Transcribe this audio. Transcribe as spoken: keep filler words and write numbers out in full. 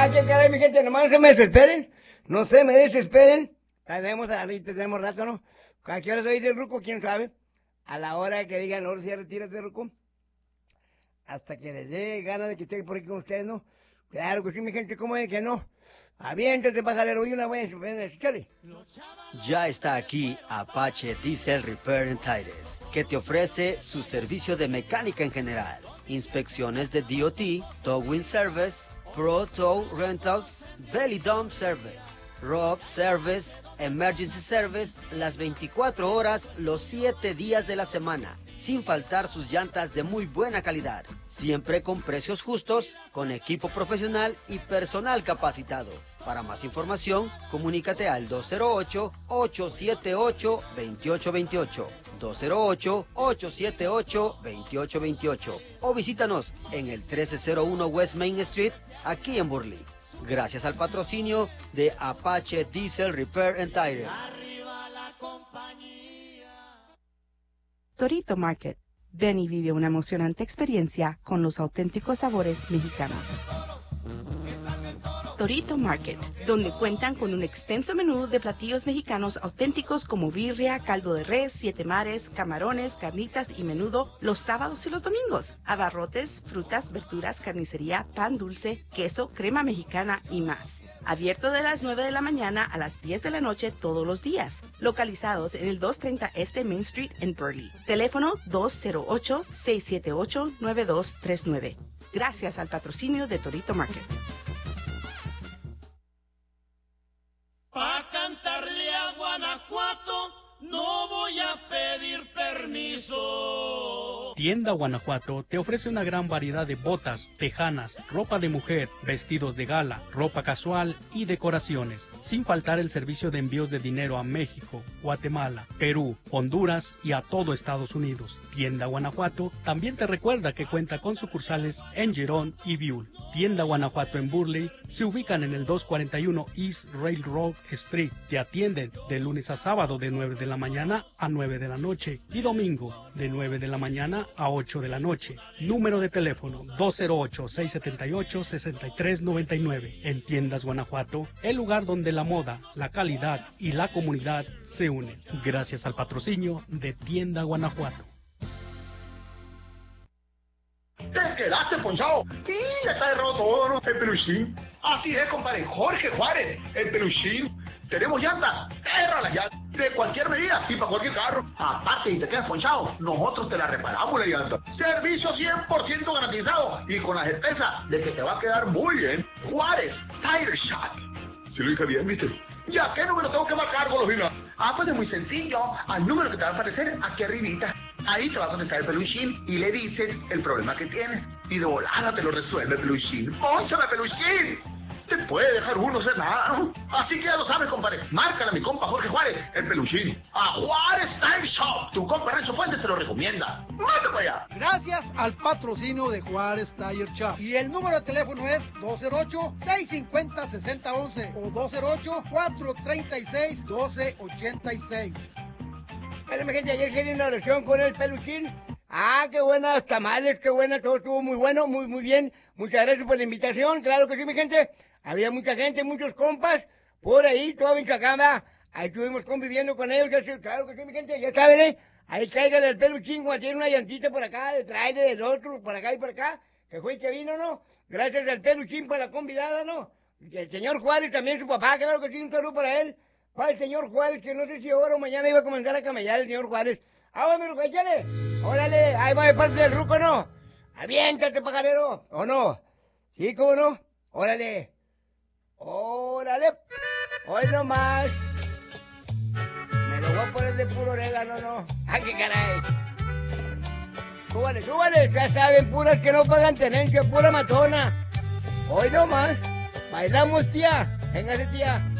Ah, qué caray, mi gente, nomás no se me desesperen. No se me desesperen. Tenemos, ahorita tenemos rato, ¿no? ¿A qué hora se dice el ruco? ¿Quién sabe? A la hora que digan, ahora sí, retírate, ruco. Hasta que les dé ganas de que esté por aquí con ustedes, ¿no? Claro que sí, mi gente, ¿cómo es que no? Aviéntate, pajarero, y una buena chale. Ya está aquí Apache Diesel Repair and Tires, que te ofrece su servicio de mecánica en general, inspecciones de D O T, Towing Service, Pro Tow Rentals, Belly Dump Service, Rock Service, Emergency Service, las veinticuatro horas, los siete días de la semana, sin faltar sus llantas de muy buena calidad, siempre con precios justos, con equipo profesional y personal capacitado. Para más información, comunícate al dos cero ocho, ocho siete ocho, dos ocho dos ocho, dos cero ocho, ocho siete ocho, dos ocho dos ocho o visítanos en el trece cero uno West Main Street, aquí en Burley. Gracias al patrocinio de Apache Diesel Repair and Tires. Torito Market. Ven y vive una emocionante experiencia con los auténticos sabores mexicanos. Torito Market, donde cuentan con un extenso menú de platillos mexicanos auténticos como birria, caldo de res, siete mares, camarones, carnitas y menudo los sábados y los domingos, abarrotes, frutas, verduras, carnicería, pan dulce, queso, crema mexicana y más. Abierto de las nueve de la mañana a las diez de la noche todos los días. Localizados en el doscientos treinta Este Main Street en Burley. Teléfono dos cero ocho, seis siete ocho, nueve dos tres nueve. Gracias al patrocinio de Torito Market. Pa' cantarle a Guanajuato no voy a pedir permiso. Tienda Guanajuato te ofrece una gran variedad de botas, tejanas, ropa de mujer, vestidos de gala, ropa casual y decoraciones, sin faltar el servicio de envíos de dinero a México, Guatemala, Perú, Honduras y a todo Estados Unidos. Tienda Guanajuato también te recuerda que cuenta con sucursales en Girón y Biul. Tienda Guanajuato en Burley se ubican en el doscientos cuarenta y uno East Railroad Street. Te atienden de lunes a sábado de nueve de la mañana a nueve de la noche y domingo de nueve de la mañana a ocho de la noche. Número de teléfono dos cero ocho, seis siete ocho, seis tres nueve nueve. En Tiendas Guanajuato, el lugar donde la moda, la calidad y la comunidad se unen. Gracias al patrocinio de Tienda Guanajuato. Te quedaste ponchado. Sí, ya está errado todo, ¿no? El peluchín. Así es, compadre. Jorge Juárez, el peluchín. Tenemos llantas. Erra las llantas. De cualquier medida y para cualquier carro. Aparte, si te quedas ponchado, nosotros te la reparamos la llanta. Servicio cien por ciento garantizado y con la certeza de que te va a quedar muy bien. Juárez Tire Shop. Si lo dije bien, ¿viste? ¿Ya qué número tengo que marcar, Golosina? Ah, pues es muy sencillo. Al número que te va a aparecer aquí arribita. Ahí te va a contestar el peluchín y le dices el problema que tienes. Y de volada te lo resuelve el peluchín. ¡Pónchame, peluchín! Te puede dejar uno ser nada, ¿no? Así que ya lo sabes, compadre. Márcale a mi compa Jorge Juárez, el peluchín. A Juárez Tire Shop. Tu compa Renzo Fuentes te lo recomienda. ¡Mate para allá! Gracias al patrocinio de Juárez Tire Shop. Y el número de teléfono es dos cero ocho, seis cinco cero, seis cero uno uno o dos cero ocho, cuatro tres seis, uno dos ocho seis. Bueno, mi gente, ayer hice una oración con el peluchín. Ah, qué buenas tamales, qué buena, todo estuvo muy bueno, muy, muy bien. Muchas gracias por la invitación, claro que sí, mi gente. Había mucha gente, muchos compas, por ahí, toda Michoacán, ahí estuvimos conviviendo con ellos, claro que sí, mi gente, ya saben, ¿eh? Ahí traigan el peluchín, cuando tiene una llantita por acá, detrás del otro, por acá y por acá, que fue el que vino, ¿no? Gracias al peluchín por la convidada, ¿no? El señor Juárez también, su papá, claro que sí, un saludo para él. Para el señor Juárez, que no sé si ahora o mañana iba a comenzar a camellar el señor Juárez. Ah, bueno, ruco, échale. Órale, ahí va de parte del ruco, ¿no? Aviéntate, pajarero, ¿o no? ¿Sí, cómo no? Órale. Órale. Hoy nomás. Me lo voy a poner de puro orégano, ¿no? ¡Ay, qué caray! Súbale, súbale, ya saben, puras que no pagan tenencia, pura matona. Hoy nomás. Bailamos, tía. Véngase, tía.